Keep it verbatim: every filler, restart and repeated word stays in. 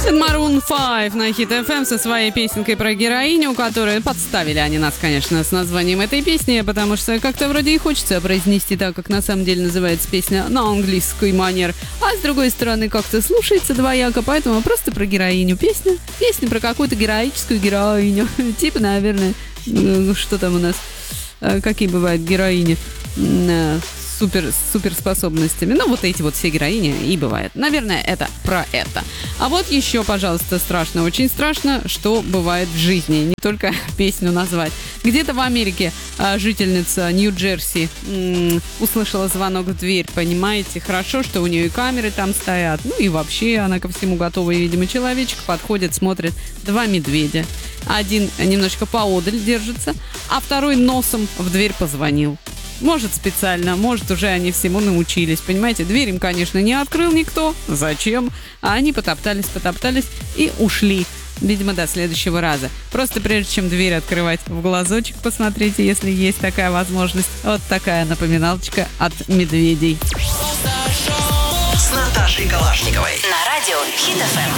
Maroon пять на Хит эф эм со своей песенкой про героиню, которую подставили они нас, конечно, с названием этой песни, потому что как-то вроде и хочется произнести так, как на самом деле называется песня на английский манер, а с другой стороны как-то слушается двояко, поэтому просто про героиню песня. Песня про какую-то героическую героиню. Типа, наверное, что там у нас, какие бывают героини супер, с суперспособностями. Ну, вот эти вот все героини и бывает. Наверное, это про это. А вот еще, пожалуйста, страшно, очень страшно, что бывает в жизни. Не только песню назвать. Где-то в Америке а, жительница Нью-Джерси м- услышала звонок в дверь, понимаете? Хорошо, что у нее и камеры там стоят. Ну и вообще она ко всему готова. Видимо, человечек подходит, смотрит. Два медведя. Один немножечко поодаль держится, а второй носом в дверь позвонил. Может, специально, может, уже они всему научились, понимаете? Дверь им, конечно, не открыл никто. Зачем? А они потоптались, потоптались и ушли. Видимо, до следующего раза. Просто прежде чем дверь открывать, в глазочек посмотрите, если есть такая возможность. Вот такая напоминалочка от медведей. С Наташей Калашниковой. На радио Хит эф эм.